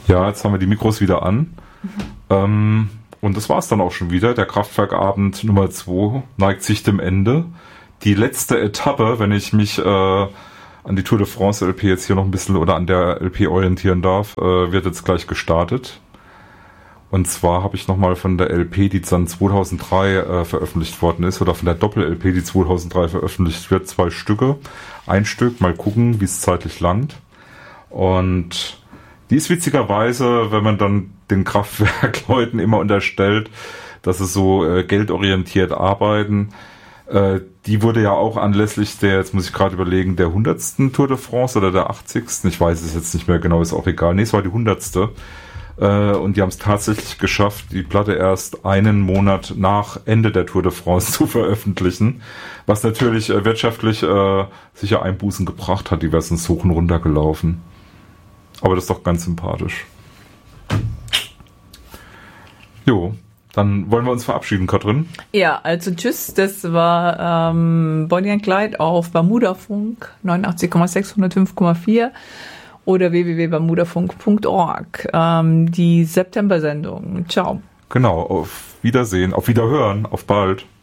Ja, jetzt haben wir die Mikros wieder an. Und das war's dann auch schon wieder. Der Kraftwerkabend Nummer 2 neigt sich dem Ende. Die letzte Etappe, wenn ich mich an die Tour de France LP jetzt hier noch ein bisschen oder an der LP orientieren darf, wird jetzt gleich gestartet. Und zwar habe ich nochmal von der LP, die dann 2003 veröffentlicht worden ist, oder von der Doppel-LP, die 2003 veröffentlicht wird, 2 Stücke. Ein Stück, mal gucken, wie es zeitlich langt. Und die ist witzigerweise, wenn man dann den Kraftwerkleuten immer unterstellt, dass sie so geldorientiert arbeiten, die wurde ja auch anlässlich der, jetzt muss ich gerade überlegen, der 100. Tour de France oder der 80. Ich weiß es jetzt nicht mehr genau, ist auch egal. Nee, es war die 100. Und die haben es tatsächlich geschafft, die Platte erst einen Monat nach Ende der Tour de France zu veröffentlichen, was natürlich wirtschaftlich sicher Einbußen gebracht hat. Die wären ins Hoch und runter gelaufen. Aber das ist doch ganz sympathisch. Jo, dann wollen wir uns verabschieden, Katrin. Ja, also tschüss, das war Bonnie and Clyde auf Bermudafunk 89,6, 105,4 oder www.bermudafunk.org. Die September-Sendung. Ciao. Genau, auf Wiedersehen, auf Wiederhören, auf bald.